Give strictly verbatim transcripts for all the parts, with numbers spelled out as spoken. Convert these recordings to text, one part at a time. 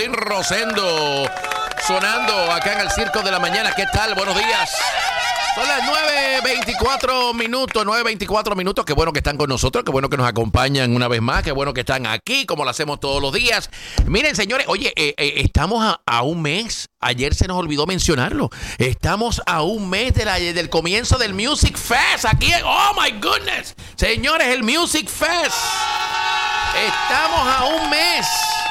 Paulín Rosendo, sonando acá en el Circo de la Mañana. ¿Qué tal? Buenos días. Son las nueve veinticuatro minutos, nueve veinticuatro minutos. Qué bueno que están con nosotros, qué bueno que nos acompañan una vez más, qué bueno que están aquí, como lo hacemos todos los días. Miren, señores, oye, eh, eh, estamos a, a un mes, ayer se nos olvidó mencionarlo, estamos a un mes de la, del comienzo del Music Fest, aquí, en, oh my goodness, señores, el Music Fest. Estamos a un mes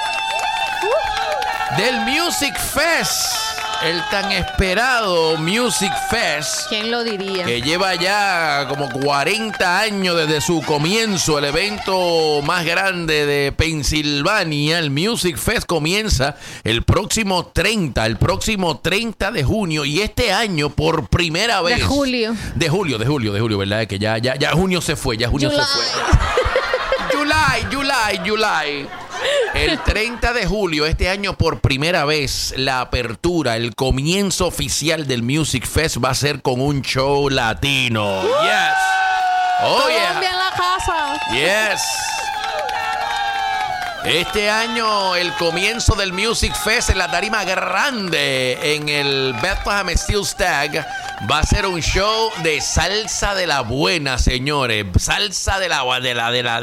del Music Fest. El tan esperado Music Fest. ¿Quién lo diría? Que lleva ya como cuarenta años desde su comienzo, el evento más grande de Pensilvania. El Music Fest comienza el próximo treinta, el próximo treinta de junio. Y este año, por primera vez. De julio. De julio, de julio, de julio, ¿verdad? Que ya, ya, ya junio se fue, ya junio July. se fue. July, July, July. El treinta de julio, este año, por primera vez, la apertura, el comienzo oficial del Music Fest va a ser con un show latino. Yes. Oh, yeah. Colombia en la casa. Yes. Este año, el comienzo del Music Fest en la tarima grande en el Bethlehem Steel Stag va a ser un show de salsa de la buena, señores. Salsa de la de la de la